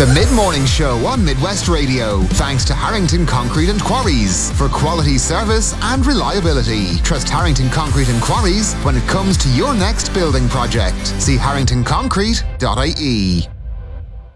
The Mid-Morning Show on Midwest Radio, thanks to Harrington Concrete and Quarries. For quality service and reliability, trust Harrington Concrete and Quarries when it comes to your next building project. See harringtonconcrete.ie.